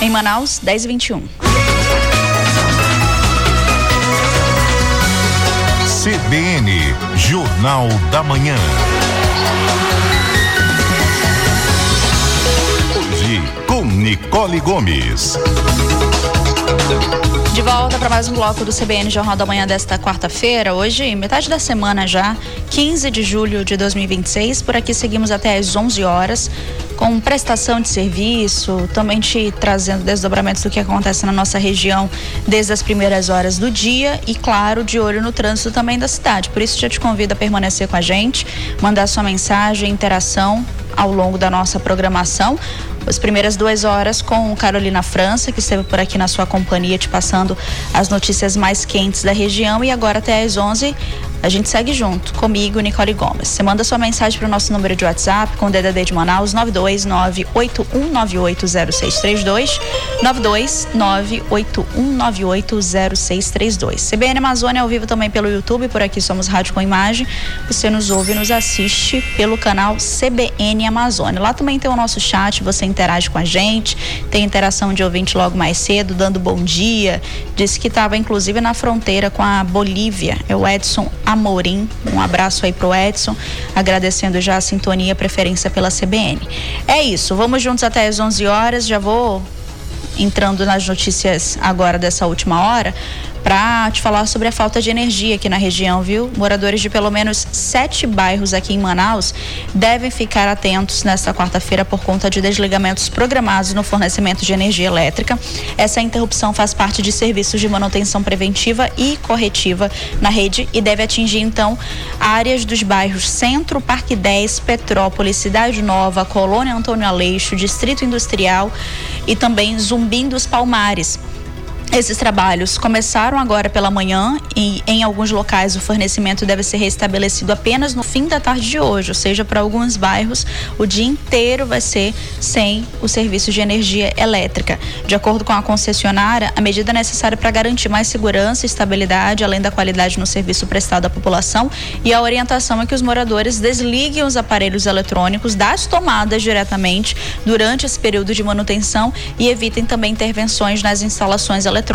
Em Manaus, 10h21. CBN, Jornal da Manhã. Hoje, com Nicole Gomes. De volta para mais um bloco do CBN Jornal da Manhã desta quarta-feira. Hoje, metade da semana já, 15 de julho de 2026. Por aqui seguimos até às 11 horas com prestação de serviço, também te trazendo desdobramentos do que acontece na nossa região desde as primeiras horas do dia e, claro, de olho no trânsito também da cidade. Por isso, já te convido a permanecer com a gente, mandar sua mensagem, interação ao longo da nossa programação. As primeiras 2 horas com Carolina França, que esteve por aqui na sua companhia, te passando as notícias mais quentes da região. E agora até às 11, a gente segue junto, comigo, Nicole Gomes. Você manda sua mensagem para o nosso número de WhatsApp, com o DDD de Manaus, 92981980632, 92981980632. CBN Amazônia ao vivo também pelo YouTube, por aqui somos Rádio com Imagem. Você nos ouve e nos assiste pelo canal CBN Amazônia. Lá também tem o nosso chat, você interage com a gente, tem interação de ouvinte logo mais cedo, dando bom dia. Disse que estava inclusive na fronteira com a Bolívia. É o Edson Amorim. Um abraço aí pro Edson, agradecendo já a sintonia e a preferência pela CBN. É isso, vamos juntos até às 11 horas. Já vou entrando nas notícias agora dessa última hora para te falar sobre a falta de energia aqui na região, viu? Moradores de pelo menos 7 bairros aqui em Manaus devem ficar atentos nesta quarta-feira por conta de desligamentos programados no fornecimento de energia elétrica. Essa interrupção faz parte de serviços de manutenção preventiva e corretiva na rede e deve atingir, então, áreas dos bairros Centro, Parque 10, Petrópolis, Cidade Nova, Colônia Antônio Aleixo, Distrito Industrial e também Zumbi dos Palmares. Esses trabalhos começaram agora pela manhã e em alguns locais o fornecimento deve ser restabelecido apenas no fim da tarde de hoje, ou seja, para alguns bairros o dia inteiro vai ser sem o serviço de energia elétrica. De acordo com a concessionária, a medida é necessária para garantir mais segurança e estabilidade, além da qualidade no serviço prestado à população, e a orientação é que os moradores desliguem os aparelhos eletrônicos das tomadas diretamente durante esse período de manutenção e evitem também intervenções nas instalações eletrônicas.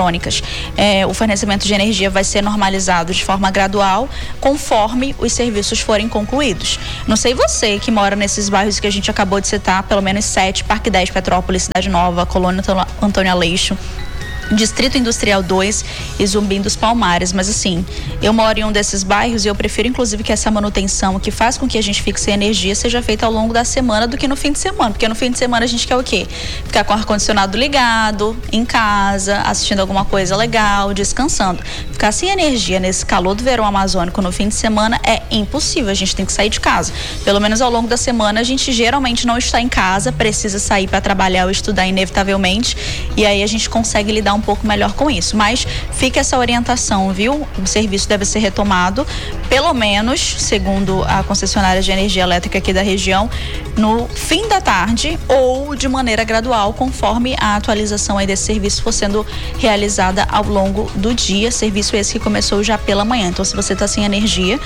O fornecimento de energia vai ser normalizado de forma gradual conforme os serviços forem concluídos. Não sei você que mora nesses bairros que a gente acabou de citar, pelo menos 7, Parque 10, Petrópolis, Cidade Nova, Colônia Antônio Aleixo, Distrito Industrial 2 e Zumbi dos Palmares, mas assim, eu moro em um desses bairros e eu prefiro inclusive que essa manutenção que faz com que a gente fique sem energia seja feita ao longo da semana do que no fim de semana, porque no fim de semana a gente quer o quê? Ficar com o ar-condicionado ligado, em casa, assistindo alguma coisa legal, descansando. Ficar sem energia nesse calor do verão amazônico no fim de semana é impossível, a gente tem que sair de casa. Pelo menos ao longo da semana a gente geralmente não está em casa, precisa sair para trabalhar ou estudar inevitavelmente, e aí a gente consegue lidar um pouco melhor com isso, mas fica essa orientação, viu? O serviço deve ser retomado, pelo menos, segundo a concessionária de energia elétrica aqui da região, no fim da tarde ou de maneira gradual, conforme a atualização aí desse serviço for sendo realizada ao longo do dia, serviço esse que começou já pela manhã. Então, se você está sem energia,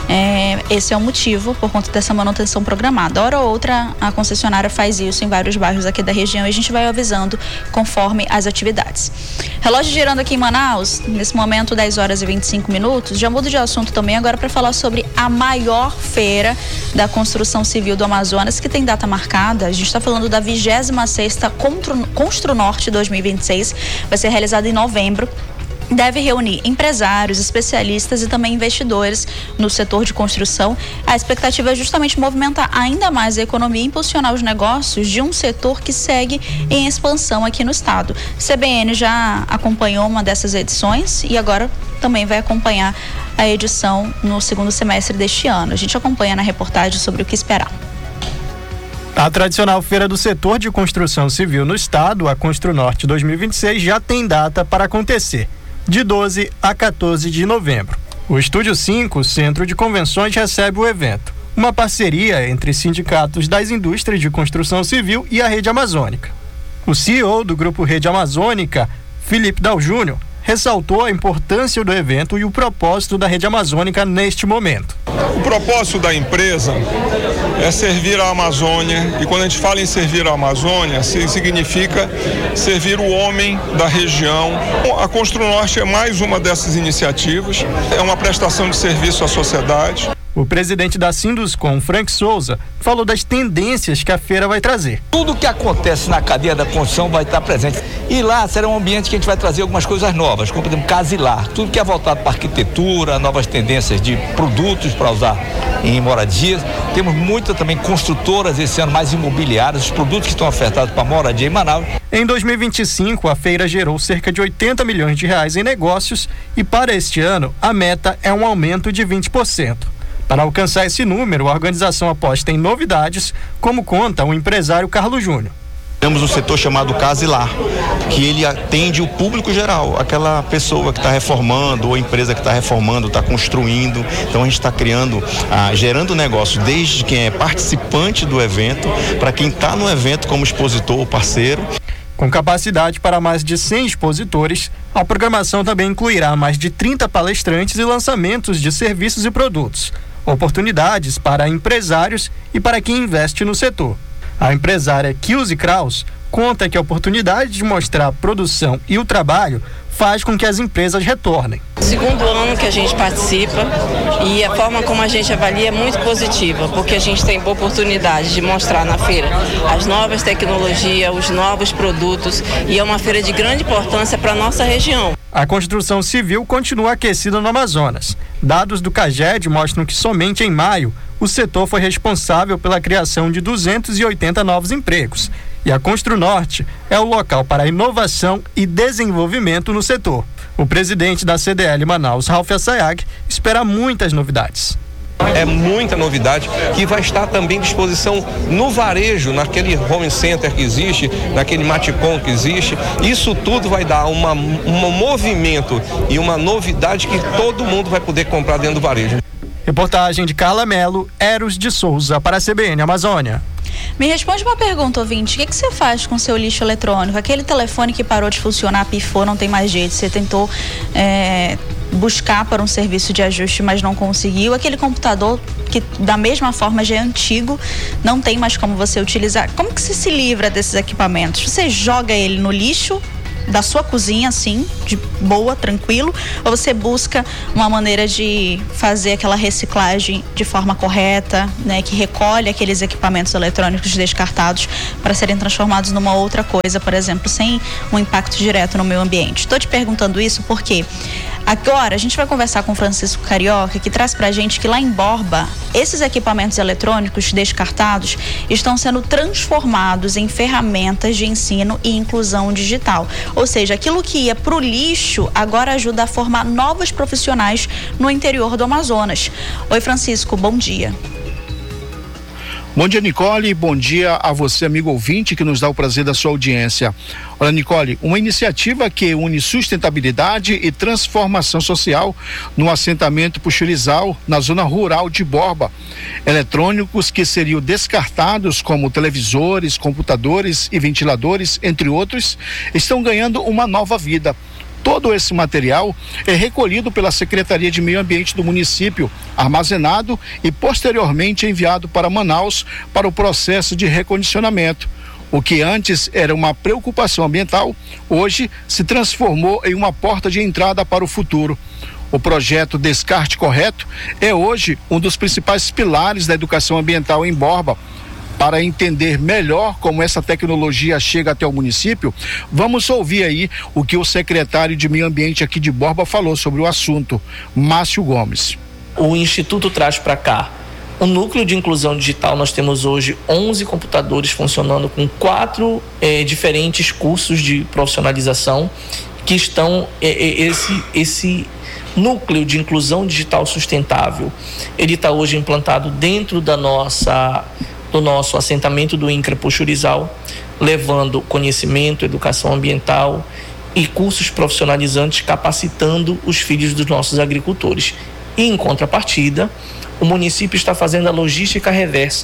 esse é o motivo por conta dessa manutenção programada. Hora ou outra, a concessionária faz isso em vários bairros aqui da região e a gente vai avisando conforme as atividades. Relógio girando aqui em Manaus, nesse momento 10 horas e 25 minutos. Já mudo de assunto também agora para falar sobre a maior feira da construção civil do Amazonas, que tem data marcada. A gente está falando da 26ª Constru Norte 2026, vai ser realizada em novembro. Deve reunir empresários, especialistas e também investidores no setor de construção. A expectativa é justamente movimentar ainda mais a economia e impulsionar os negócios de um setor que segue em expansão aqui no estado. CBN já acompanhou uma dessas edições e agora também vai acompanhar a edição no segundo semestre deste ano. A gente acompanha na reportagem sobre o que esperar. A tradicional feira do setor de construção civil no estado, a Constru Norte 2026, já tem data para acontecer, de 12 a 14 de novembro. O Estúdio 5, Centro de Convenções, recebe o evento, uma parceria entre sindicatos das indústrias de construção civil e a Rede Amazônica. O CEO do Grupo Rede Amazônica, Felipe Dal Júnior, ressaltou a importância do evento e o propósito da Rede Amazônica neste momento. O propósito da empresa é servir a Amazônia, e quando a gente fala em servir a Amazônia, significa servir o homem da região. A Construnorte é mais uma dessas iniciativas, é uma prestação de serviço à sociedade. O presidente da Sinduscon, Frank Souza, falou das tendências que a feira vai trazer. Tudo que acontece na cadeia da construção vai estar presente. E lá será um ambiente que a gente vai trazer algumas coisas novas, como por exemplo Casa e Lar. Tudo que é voltado para arquitetura, novas tendências de produtos para usar em moradias. Temos muitas também construtoras esse ano, mais imobiliárias, os produtos que estão ofertados para moradia em Manaus. Em 2025, a feira gerou cerca de 80 milhões de reais em negócios e para este ano a meta é um aumento de 20%. Para alcançar esse número, a organização aposta em novidades, como conta o empresário Carlos Júnior. Temos um setor chamado Casa e Lar, que ele atende o público geral, aquela pessoa que está reformando, ou a empresa que está reformando, está construindo. Então a gente está gerando negócio desde quem é participante do evento, para quem está no evento como expositor ou parceiro. Com capacidade para mais de 100 expositores, a programação também incluirá mais de 30 palestrantes e lançamentos de serviços e produtos. Oportunidades para empresários e para quem investe no setor. A empresária Kilze Kraus conta que a oportunidade de mostrar a produção e o trabalho faz com que as empresas retornem. Segundo ano que a gente participa e a forma como a gente avalia é muito positiva, porque a gente tem boa oportunidade de mostrar na feira as novas tecnologias, os novos produtos, e é uma feira de grande importância para a nossa região. A construção civil continua aquecida no Amazonas. Dados do CAGED mostram que somente em maio o setor foi responsável pela criação de 280 novos empregos. E a Construnorte é o local para inovação e desenvolvimento no setor. O presidente da CDL Manaus, Ralph Assayag, espera muitas novidades. É muita novidade que vai estar também à disposição no varejo, naquele home center que existe, naquele Maticom que existe. Isso tudo vai dar um movimento e uma novidade que todo mundo vai poder comprar dentro do varejo. Reportagem de Carla Melo, Eros de Souza para a CBN Amazônia. Me responde uma pergunta, ouvinte. O que você faz com o seu lixo eletrônico? Aquele telefone que parou de funcionar, pifou, não tem mais jeito. Você tentou buscar para um serviço de ajuste, mas não conseguiu. Aquele computador que da mesma forma já é antigo, não tem mais como você utilizar. Como que você se livra desses equipamentos? Você joga ele no lixo da sua cozinha, assim, de boa, tranquilo, ou você busca uma maneira de fazer aquela reciclagem de forma correta, né, que recolhe aqueles equipamentos eletrônicos descartados para serem transformados numa outra coisa, por exemplo, sem um impacto direto no meio ambiente? Estou te perguntando isso porque agora a gente vai conversar com o Francisco Carioca, que traz pra gente que lá em Borba, esses equipamentos eletrônicos descartados estão sendo transformados em ferramentas de ensino e inclusão digital. Ou seja, aquilo que ia pro lixo agora ajuda a formar novos profissionais no interior do Amazonas. Oi, Francisco, bom dia. Bom dia, Nicole, bom dia a você, amigo ouvinte, que nos dá o prazer da sua audiência. Olha, Nicole, uma iniciativa que une sustentabilidade e transformação social no assentamento Puxirizal, na zona rural de Borba. Eletrônicos que seriam descartados, como televisores, computadores e ventiladores, entre outros, estão ganhando uma nova vida. Todo esse material é recolhido pela Secretaria de Meio Ambiente do município, armazenado e posteriormente enviado para Manaus para o processo de recondicionamento. O que antes era uma preocupação ambiental, hoje se transformou em uma porta de entrada para o futuro. O projeto Descarte Correto é hoje um dos principais pilares da educação ambiental em Borba. Para entender melhor como essa tecnologia chega até o município, vamos ouvir aí o que o secretário de Meio Ambiente aqui de Borba falou sobre o assunto, Márcio Gomes. O Instituto traz para cá o núcleo de inclusão digital. Nós temos hoje 11 computadores funcionando com 4 diferentes cursos de profissionalização que estão esse núcleo de inclusão digital sustentável. Ele está hoje implantado dentro do nosso assentamento do INCRA Puxirizal, levando conhecimento, educação ambiental e cursos profissionalizantes, capacitando os filhos dos nossos agricultores. E, em contrapartida, o município está fazendo a logística reversa,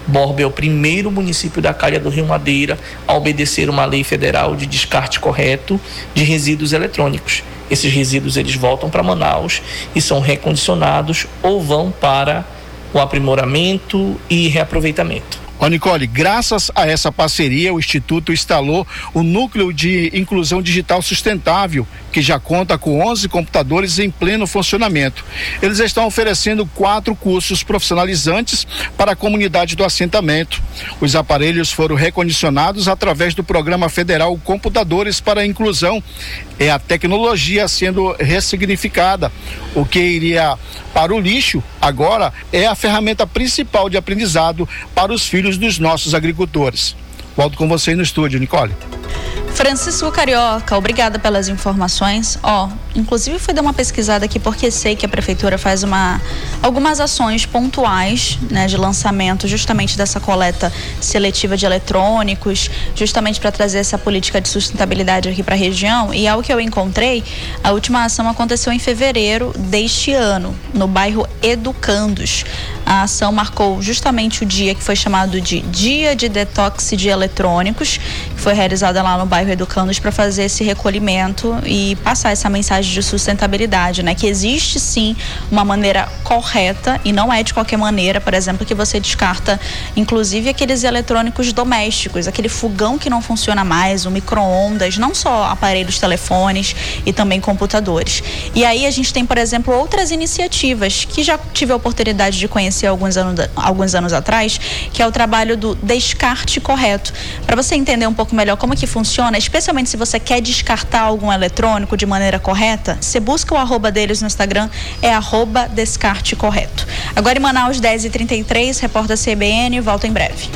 Borba é o primeiro município da Calha do Rio Madeira a obedecer uma lei federal de descarte correto de resíduos eletrônicos. Esses resíduos eles voltam para Manaus e são recondicionados ou vão para o aprimoramento e reaproveitamento. Nicole, graças a essa parceria, o Instituto instalou o Núcleo de Inclusão Digital Sustentável, que já conta com 11 computadores em pleno funcionamento. Eles estão oferecendo 4 cursos profissionalizantes para a comunidade do assentamento. Os aparelhos foram recondicionados através do Programa Federal Computadores para a Inclusão. É a tecnologia sendo ressignificada. O que iria para o lixo agora é a ferramenta principal de aprendizado para os filhos dos nossos agricultores. Volto com você aí no estúdio, Nicole. Francisco Carioca, obrigada pelas informações. Inclusive fui dar uma pesquisada aqui porque sei que a prefeitura faz algumas ações pontuais, né, de lançamento justamente dessa coleta seletiva de eletrônicos, justamente para trazer essa política de sustentabilidade aqui para a região. E ao que eu encontrei, a última ação aconteceu em fevereiro deste ano, no bairro Educandos. A ação marcou justamente o dia que foi chamado de Dia de Detox de Eletrônicos, que foi realizada lá no bairro Educandos para fazer esse recolhimento e passar essa mensagem de sustentabilidade, né? Que existe sim uma maneira correta e não é de qualquer maneira, por exemplo, que você descarta inclusive aqueles eletrônicos domésticos, aquele fogão que não funciona mais, o micro-ondas, não só aparelhos, telefones e também computadores. E aí a gente tem, por exemplo, outras iniciativas que já tive a oportunidade de conhecer alguns anos atrás, que é o trabalho do descarte correto. Para você entender um pouco melhor como que funciona, especialmente se você quer descartar algum eletrônico de maneira correta, você busca o @ deles no Instagram, é @descartecorreto. Agora em Manaus, 10h33, repórter CBN, volta em breve.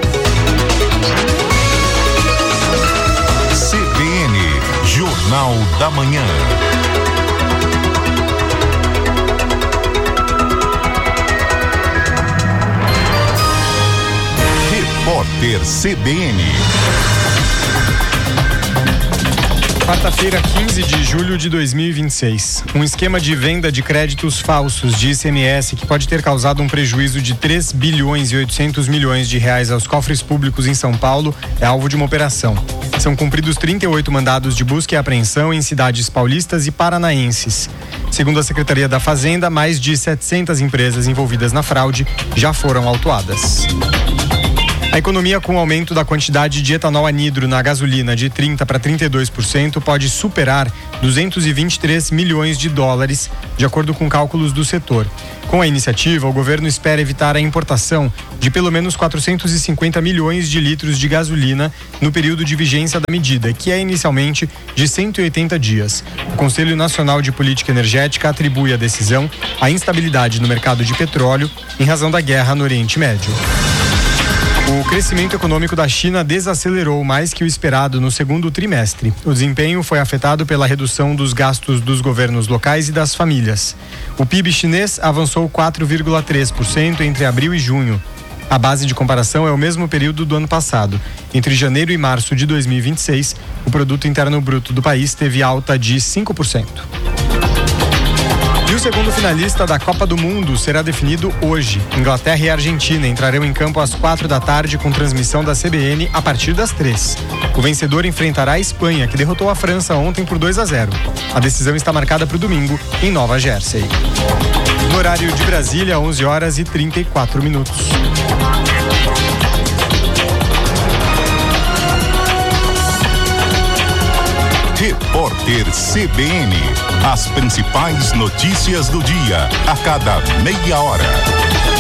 CBN, Jornal da Manhã. Repórter CBN. Quarta-feira, 15 de julho de 2026. Um esquema de venda de créditos falsos de ICMS que pode ter causado um prejuízo de 3 bilhões e 800 milhões de reais aos cofres públicos em São Paulo é alvo de uma operação. São cumpridos 38 mandados de busca e apreensão em cidades paulistas e paranaenses. Segundo a Secretaria da Fazenda, mais de 700 empresas envolvidas na fraude já foram autuadas. A economia com o aumento da quantidade de etanol anidro na gasolina de 30% para 32% pode superar 223 milhões de dólares, de acordo com cálculos do setor. Com a iniciativa, o governo espera evitar a importação de pelo menos 450 milhões de litros de gasolina no período de vigência da medida, que é inicialmente de 180 dias. O Conselho Nacional de Política Energética atribui a decisão à instabilidade no mercado de petróleo em razão da guerra no Oriente Médio. O crescimento econômico da China desacelerou mais que o esperado no segundo trimestre. O desempenho foi afetado pela redução dos gastos dos governos locais e das famílias. O PIB chinês avançou 4,3% entre abril e junho. A base de comparação é o mesmo período do ano passado. Entre janeiro e março de 2026, o produto interno bruto do país teve alta de 5%. E o segundo finalista da Copa do Mundo será definido hoje. Inglaterra e Argentina entrarão em campo às 4h com transmissão da CBN a partir das 3h. O vencedor enfrentará a Espanha, que derrotou a França ontem por 2-0. A decisão está marcada para o domingo, em Nova Jersey. No horário de Brasília, 11h34. Repórter CBN. As principais notícias do dia, a cada meia hora.